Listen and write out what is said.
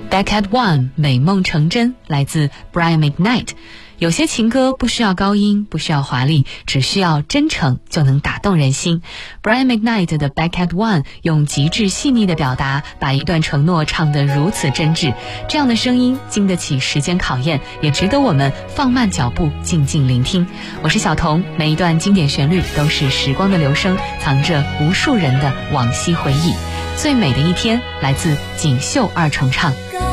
Back at One 美梦成真来自 Brian McKnight。 有些情歌不需要高音，不需要华丽，只需要真诚就能打动人心。 Brian McKnight 的 Back at One 用极致细腻的表达，把一段承诺唱得如此真挚，这样的声音经得起时间考验，也值得我们放慢脚步静静聆听。我是小童，每一段经典旋律都是时光的流声，藏着无数人的往昔回忆。最美的一天来自锦绣二重唱。